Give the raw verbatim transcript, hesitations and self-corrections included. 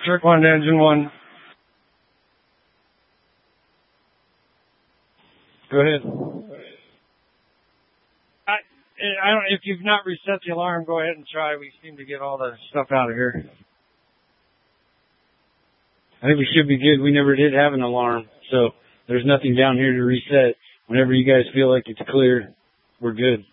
Trick one, engine one. Go ahead. I, I don't, if you've not reset the alarm, go ahead and try. We seem to get all the stuff out of here. I think we should be good. We never did have an alarm, so there's nothing down here to reset. Whenever you guys feel like it's clear, we're good.